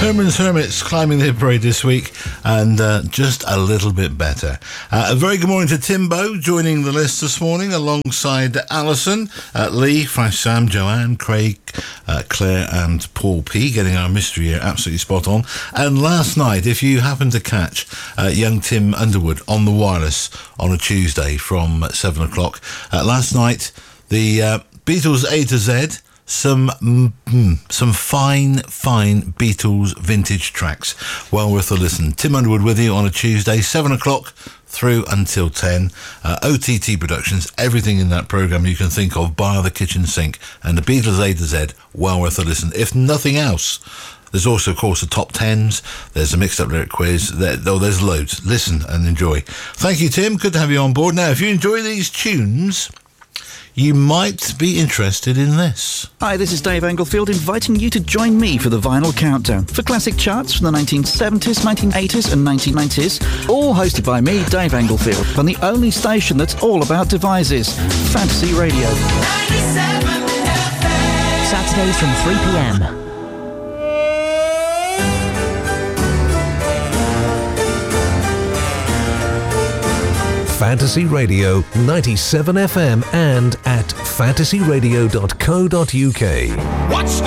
Herman's Hermits climbing the hit parade this week, and just a little bit better. A very good morning to Timbo, joining the list this morning alongside Alison, Lee, Flash Sam, Joanne, Craig, Claire and Paul P, getting our mystery here absolutely spot on. And last night, if you happened to catch young Tim Underwood on the wireless on a Tuesday from 7 o'clock, last night the Beatles A to Z, some fine Beatles vintage tracks, well worth a listen. Tim Underwood with you on a Tuesday, 7 o'clock through until 10. OTT Productions, everything in that programme you can think of, bar the kitchen sink, and the Beatles A to Z, well worth a listen. If nothing else, there's also, of course, the top 10s. There's a mixed-up lyric quiz. There's loads. Listen and enjoy. Thank you, Tim. Good to have you on board. Now, if you enjoy these tunes, you might be interested in this. Hi, this is Dave Englefield inviting you to join me for the Vinyl Countdown for classic charts from the 1970s, 1980s and 1990s, all hosted by me, Dave Englefield, on the only station that's all about devices, Fantasy Radio. 97 FM. Saturdays from 3 p.m. Fantasy Radio 97 FM and at fantasyradio.co.uk. Watch